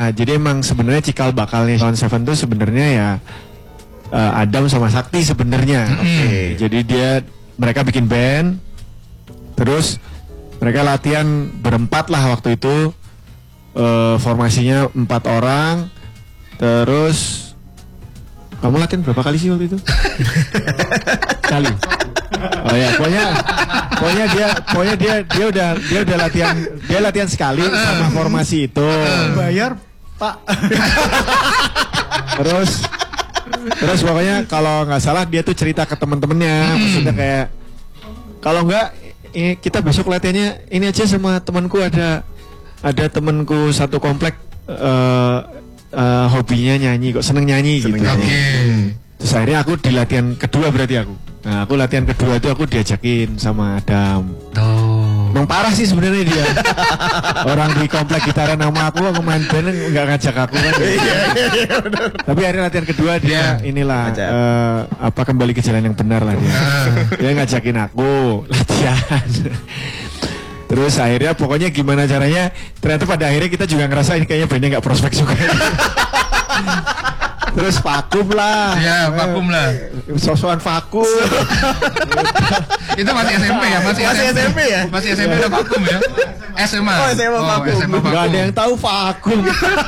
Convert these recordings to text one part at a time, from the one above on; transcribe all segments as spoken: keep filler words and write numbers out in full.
jadi emang sebenarnya cikal bakalnya Salon Seven tuh sebenarnya ya uh, Adam sama Sakti sebenarnya. Mm-hmm. Oke. Okay. Jadi dia mereka bikin band, terus mereka latihan berempat lah waktu itu, uh, formasinya empat orang, terus kamu latihan berapa kali sih waktu itu? Kali. Oh ya, pokoknya, pokoknya dia, pokoknya dia, dia udah, dia udah latihan, dia latihan sekali sama formasi itu. Bayar, Pak. Terus, terus pokoknya kalau nggak salah dia tuh cerita ke temen-temennya, maksudnya kayak, kalau nggak, ini kita besok latihannya ini aja sama temanku ada, ada temanku satu komplek, uh, uh, hobinya nyanyi, kok seneng nyanyi seneng gitu. Nyanyi. Okay. Terus akhirnya aku di latihan kedua berarti aku. Nah, aku latihan kedua itu aku diajakin sama Adam. Oh. Emang parah sih sebenarnya dia. Orang di komplek gitaran sama aku, aku main band nggak ngajak aku kan. Tapi akhirnya latihan kedua dia inilah uh, apa kembali ke jalan yang benar lah dia. Dia ngajakin aku latihan. Terus akhirnya pokoknya gimana caranya, ternyata pada akhirnya kita juga ngerasain kayaknya bandnya nggak prospek juga. Terus vakum lah. Ya, vakum lah. Sosokan vakum. Itu masih S M P ya? Masih, masih S M P ya? Masih S M P udah vakum ya? S M A. Oh, S M A vakum. Oh, S M A vakum. Gak ada yang tahu vakum.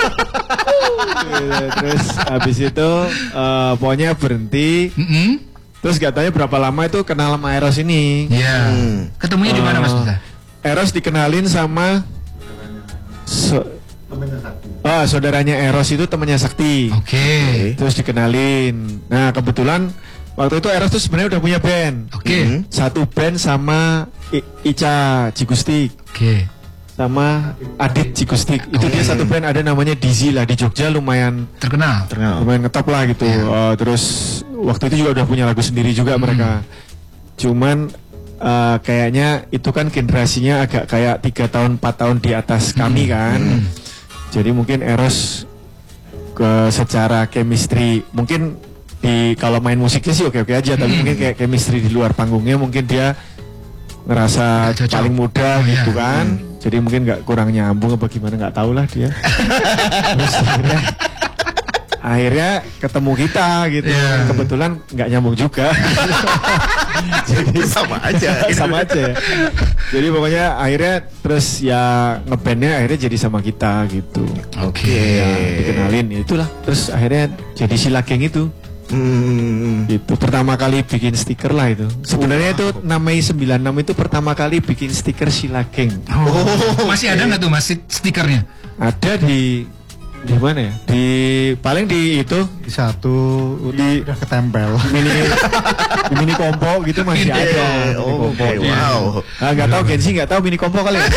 Terus habis itu uh, pokoknya berhenti. Mm-hmm. Terus gak tanya berapa lama itu kenal sama Eros ini. Iya. Yeah. Hmm. Ketemunya uh, di mana Mas Bisa? Eros dikenalin sama so, oh, saudaranya Eros itu temannya Sakti. Oke. Okay. Terus dikenalin. Nah kebetulan waktu itu Eros tuh sebenarnya udah punya band. Oke. Okay. Mm-hmm. Satu band sama I- Ica Cigustik. Oke. Okay. Sama Adit Cigustik. Itu okay. Dia satu band ada namanya Dizzy lah di Jogja, lumayan terkenal. Terkenal. Lumayan ngetop lah gitu. Yeah. Uh, terus waktu itu juga udah punya lagu sendiri juga mm. mereka. Cuman uh, kayaknya itu kan generasinya agak kayak tiga tahun empat tahun di atas mm. kami kan. Mm. Jadi mungkin Eros ke secara chemistry mungkin di kalau main musiknya sih oke-oke aja, tapi hmm. mungkin kayak chemistry di luar panggungnya mungkin dia ngerasa paling muda oh, gitu ya. Kan. Hmm. Jadi mungkin nggak kurang nyambung apa gimana nggak tahu lah dia. Terus akhirnya, akhirnya ketemu kita gitu. Yeah. Kebetulan nggak nyambung juga. Jadi sama aja. Sama aja. Jadi pokoknya akhirnya terus ya ngebandnya akhirnya jadi sama kita gitu. Oke. Okay. Ya, dikenalin itulah. Terus akhirnya jadi Sila Geng itu. Hmm. Itu pertama kali bikin stiker lah itu. Sebenarnya wow. Itu namanya sembilan enam itu pertama kali bikin stiker Sila Geng. Oh. Masih ada nggak tuh Mas stikernya? Ada di di mana ya? Di paling di itu di satu di udah ketempel. Mini di mini kompo gitu masih yeah, ada. Oh, okay, wow. Nah, nggak tahu Gensi nggak tahu mini kompo kali.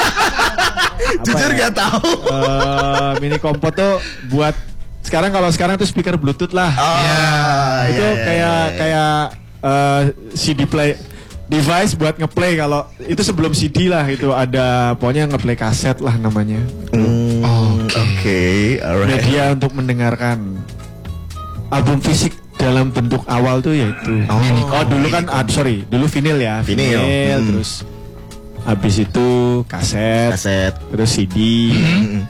Jujur nggak ya? Tahu. Uh, mini kompo tuh buat sekarang kalau sekarang tuh speaker Bluetooth lah. Oh, yeah, itu yeah, kayak yeah, yeah. kayak uh, C D play device buat ngeplay. Kalau itu sebelum C D lah itu ada pokoknya ngeplay kaset lah namanya. Mm, Oke, okay, alright. Media untuk mendengarkan album fisik dalam bentuk awal tuh yaitu. Oh, oh dulu kan ah, sorry dulu vinil ya. Vinil. vinil hmm. Terus habis itu kaset. Kaset. Terus C D. Hmm.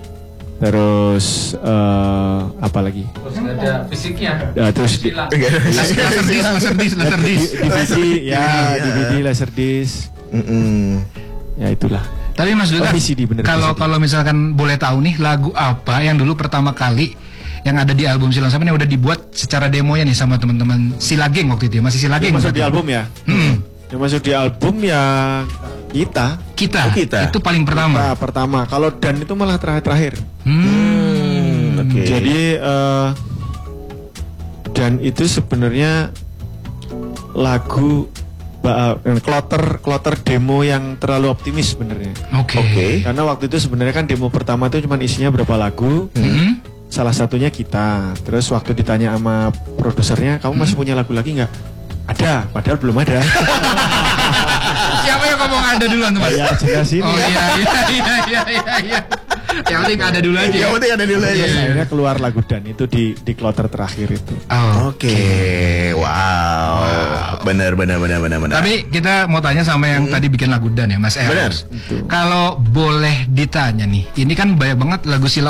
Terus uh, apa lagi? Terus ada fisiknya. Ya, terus di, laser disc, laser disc, laser disc. D V D ya, D V D laser disc. Mm-mm. Ya itulah. Tapi Mas Duta, kalau kalau misalkan boleh tahu nih lagu apa yang dulu pertama kali yang ada di album Silon Seven yang udah dibuat secara demonya nih sama teman-teman Sila Geng waktu itu ya? Masih Sila Geng masuk di album ya? Hmm. Yang masuk di album ya kita. Kita. Oh, kita. Itu paling pertama. Kita pertama. Kalau Dan itu malah terakhir-terakhir. Hmm. Oke. Okay. Jadi uh, Dan itu sebenarnya lagu uh, kloter kloter demo yang terlalu optimis sebenarnya. Oke. Okay. Okay. Karena waktu itu sebenarnya kan demo pertama itu cuma isinya berapa lagu. Hmm. Salah satunya kita. Terus waktu ditanya sama produsernya, kamu masih punya lagu lagi nggak? Ada, padahal belum ada. Siapa yang ngomong ada duluan tuh Mas? Ya jelas ini. Oh iya iya iya iya iya iya. Yang penting ada dulu aja. Yang penting ada dulu aja. Akhirnya keluar lagu Dan itu di di kloter terakhir itu. Oh, Oke, okay. wow. wow. Benar benar benar benar benar. Tapi kita mau tanya sama yang hmm. tadi bikin lagu Dan ya Mas Eros. Kalau boleh ditanya nih, ini kan banyak banget lagu Sila